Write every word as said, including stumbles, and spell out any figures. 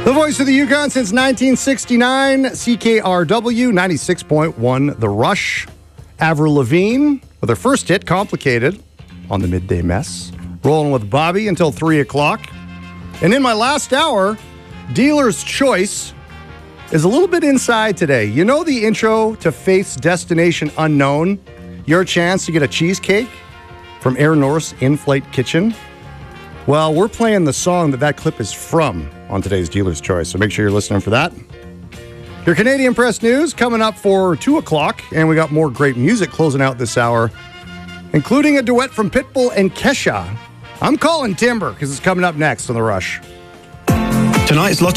The voice of the Yukon since nineteen sixty-nine, C K R W ninety-six point one The Rush. Avril Lavigne with her first hit, Complicated, on the Midday Mess. Rolling with Bobby until three o'clock. And in my last hour, Dealer's Choice is a little bit inside today. You know the intro to Faith's Destination Unknown? Your chance to get a cheesecake from Air North's In-Flight Kitchen? Well, we're playing the song that that clip is from on today's Dealer's Choice, so make sure you're listening for that. Your Canadian Press News coming up for two o'clock, and we got more great music closing out this hour, including a duet from Pitbull and Kesha. I'm calling Timber because it's coming up next on The Rush. Tonight's Lotto